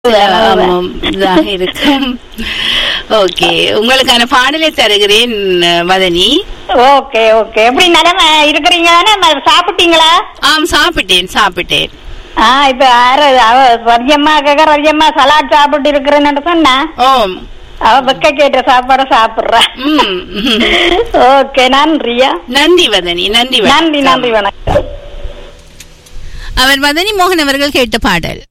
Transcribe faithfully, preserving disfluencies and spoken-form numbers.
ஆமாம், இதாக இருக்கும். ஓகே, உங்களுக்கான பாடலை தருகிறேன் வதனி. ஓகே ஓகே எப்படி நலமா இருக்கிறீங்க? சாப்பிட்டீங்களா? ஆம், சாப்பிட்டேன் சாப்பிட்டேன். ஆ இப்ப யாரு அவ ரஜியம்மா கேக்க ரஜியம்மா சலாட் சாப்பிட்டு இருக்கிறேன்னு சொன்னா ஓம் அவ வெக்க கேட்ட சாப்பாட சாப்பிடுறா. ம். ஓகே, நன்றியா. நன்றி வதனி, நன்றி நன்றி நன்றி, வணக்கம். அவர் வதனி மோகன் அவர்கள் கேட்ட பாடல்.